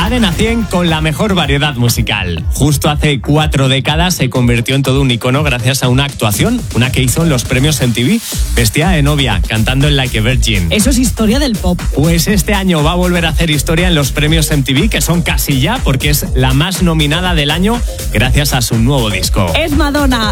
Cadena 100 con la mejor variedad musical. Justo hace 4 décadas se convirtió en todo un icono gracias a una actuación, una que hizo en los premios MTV, vestida de novia, cantando en Like a Virgin. Eso es historia del pop. Pues este año va a volver a hacer historia en los premios MTV, que son casi ya, porque es la más nominada del año gracias a su nuevo disco. Es Madonna.